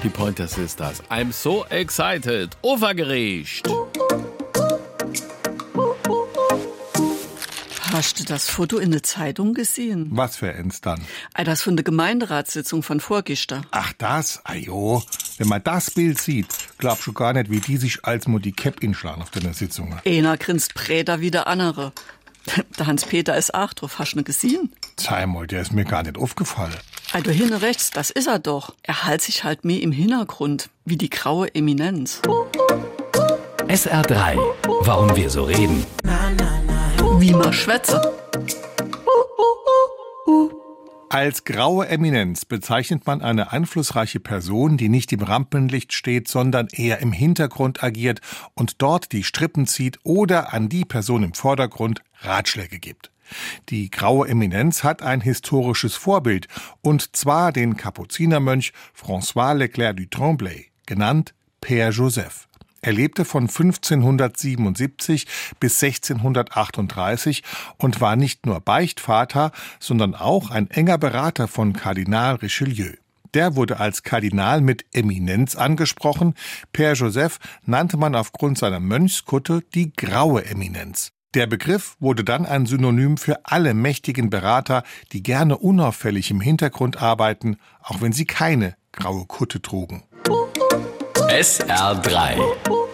Die Pointer Sisters. I'm so excited. Ufergericht. Hast du das Foto in der Zeitung gesehen? Was für eins dann? Das von der Gemeinderatssitzung von vorgestern. Ach das? Ajo. Wenn man das Bild sieht, glaubst du gar nicht, wie die sich als Mutti Kepp inschlagen auf der Sitzung. Einer grinst Präter wie der andere. Der Hans-Peter ist auch drauf. Hast du ihn gesehen? Sei mal, der ist mir gar nicht aufgefallen. Da hinten rechts, das ist er doch. Er hält sich halt mehr im Hintergrund, wie die graue Eminenz. SR3. Warum wir so reden. Wie man schwätze. Als graue Eminenz bezeichnet man eine einflussreiche Person, die nicht im Rampenlicht steht, sondern eher im Hintergrund agiert und dort die Strippen zieht oder an die Person im Vordergrund Ratschläge gibt. Die graue Eminenz hat ein historisches Vorbild, und zwar den Kapuzinermönch François Leclerc du Tremblay, genannt Père Joseph. Er lebte von 1577 bis 1638 und war nicht nur Beichtvater, sondern auch ein enger Berater von Kardinal Richelieu. Der wurde als Kardinal mit Eminenz angesprochen. Père Joseph nannte man aufgrund seiner Mönchskutte die graue Eminenz. Der Begriff wurde dann ein Synonym für alle mächtigen Berater, die gerne unauffällig im Hintergrund arbeiten, auch wenn sie keine graue Kutte trugen. SR3